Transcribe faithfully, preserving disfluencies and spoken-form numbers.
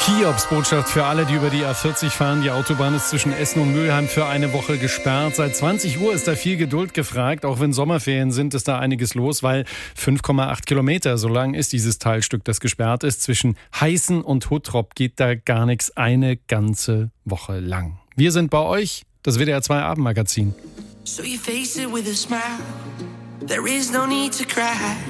Hiobsbotschaft für alle, die über die A vierzig fahren. Die Autobahn ist zwischen Essen und Mülheim für eine Woche gesperrt. Seit zwanzig Uhr ist da viel Geduld gefragt. Auch wenn Sommerferien sind, ist da einiges los, weil fünf Komma acht Kilometer, so lang ist dieses Teilstück, das gesperrt ist. Zwischen Heißen und Huttrop geht da gar nichts eine ganze Woche lang. Wir sind bei euch, das W D R zwei Abendmagazin. So you face it with a smile. There is no need to cry.